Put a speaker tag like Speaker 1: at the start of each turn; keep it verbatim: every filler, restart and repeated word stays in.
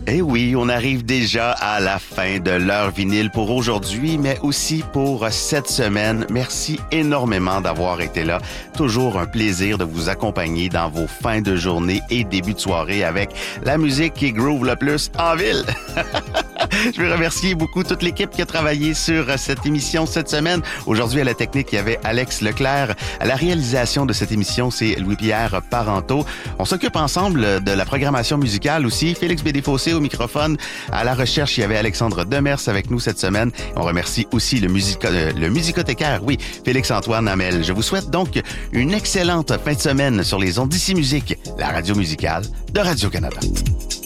Speaker 1: Eh oui, on arrive déjà à la fin de l'heure vinyle pour aujourd'hui, mais aussi pour cette semaine. Merci énormément d'avoir été là. Toujours un plaisir de vous accompagner dans vos fins de journée et début de soirée avec la musique qui groove le plus en ville. Je veux remercier beaucoup toute l'équipe qui a travaillé sur cette émission cette semaine. Aujourd'hui, à la technique, il y avait Alex Leclerc. À la réalisation de cette émission, c'est Louis-Pierre Parenteau. On s'occupe ensemble de la programmation musicale aussi. Félix Bédéfossé au microphone. À la recherche, il y avait Alexandre Demers avec nous cette semaine. On remercie aussi le, musico- le musicothécaire, oui, Félix-Antoine Hamel. Je vous souhaite donc une excellente fin de semaine sur les ondes d'Ici Musique, la radio musicale de Radio-Canada.